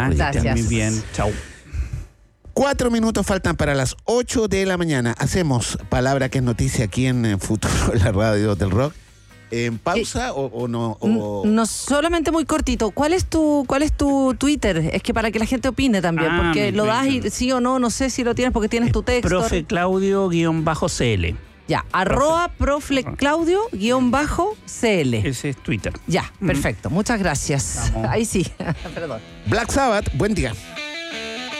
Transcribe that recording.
Que estén Gracias. muy bien. Chau. 4 minutos faltan para las 8 de la mañana. Hacemos palabra que es noticia aquí en Futuro, la radio del rock. ¿En pausa o no? No, solamente muy cortito. ¿Cuál es tu Twitter? Es que para que la gente opine también, porque mi lo das y Twitter. sí o no sé si lo tienes porque tienes tu texto. Profe Claudio-CL. Ya, @profleclaudio_CL. Ese es Twitter. Ya, perfecto. Muchas gracias. Vamos. Ahí sí. Perdón. Black Sabbath, buen día.